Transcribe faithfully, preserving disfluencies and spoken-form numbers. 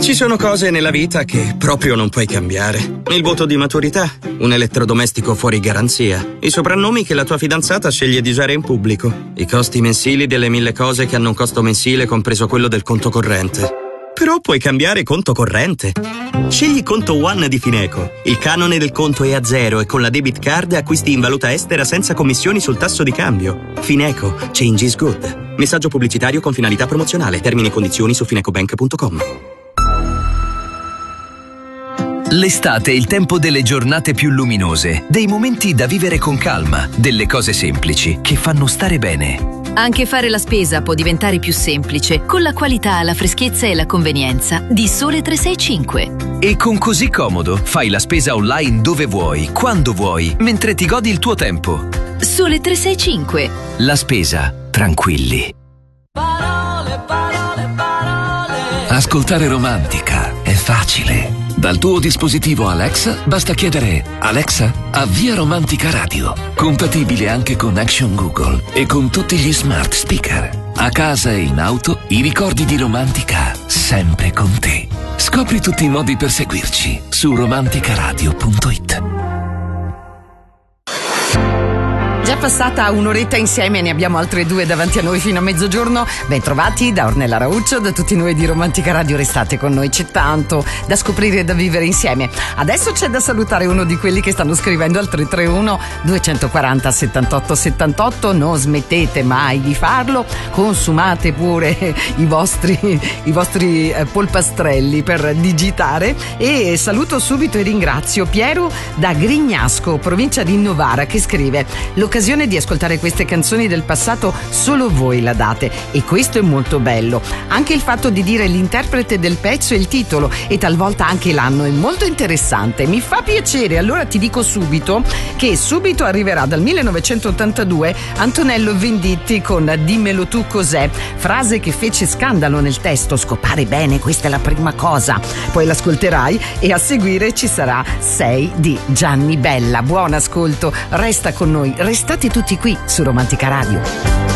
Ci sono cose nella vita che proprio non puoi cambiare. Il voto di maturità, un elettrodomestico fuori garanzia, i soprannomi che la tua fidanzata sceglie di usare in pubblico, i costi mensili delle mille cose che hanno un costo mensile compreso quello del conto corrente. Però puoi cambiare conto corrente. Scegli Conto One di Fineco. Il canone del conto è a zero e con la debit card acquisti in valuta estera senza commissioni sul tasso di cambio. Fineco. Change is good. Messaggio pubblicitario con finalità promozionale. Termini e condizioni su finecobank punto com. L'estate è il tempo delle giornate più luminose, dei momenti da vivere con calma, delle cose semplici che fanno stare bene. Anche fare la spesa può diventare più semplice con la qualità, la freschezza e la convenienza di Sole trecentosessantacinque. E con Così Comodo fai la spesa online dove vuoi, quando vuoi, mentre ti godi il tuo tempo. Sole trecentosessantacinque. La spesa, tranquilli. Parole, parole, parole. Ascoltare Romantica è facile. Dal tuo dispositivo Alexa basta chiedere: Alexa, avvia Romantica Radio. Compatibile anche con Action Google e con tutti gli smart speaker. A casa e in auto, i ricordi di Romantica sempre con te. Scopri tutti i modi per seguirci su romanticaradio punto it. Già passata un'oretta insieme, ne abbiamo altre due davanti a noi fino a mezzogiorno. Ben trovati da Ornella Rauccio, da tutti noi di Romantica Radio. Restate con noi, c'è tanto da scoprire e da vivere insieme. Adesso c'è da salutare uno di quelli che stanno scrivendo al tre tre uno due quattro zero settantotto settantotto. Non smettete mai di farlo, consumate pure i vostri, i vostri polpastrelli per digitare. E saluto subito e ringrazio Piero da Grignasco, provincia di Novara, che scrive: l'occasione di ascoltare queste canzoni del passato solo voi la date, e questo è molto bello. Anche il fatto di dire l'interprete del pezzo e il titolo e talvolta anche l'anno è molto interessante, mi fa piacere. Allora ti dico subito che subito arriverà dal millenovecentottantadue Antonello Venditti con Dimmelo tu cos'è, frase che fece scandalo nel testo. Scopare bene, questa è la prima cosa, poi l'ascolterai e a seguire ci sarà Sei di Gianni Bella. Buon ascolto, resta con noi, restate tutti qui su Romantica Radio.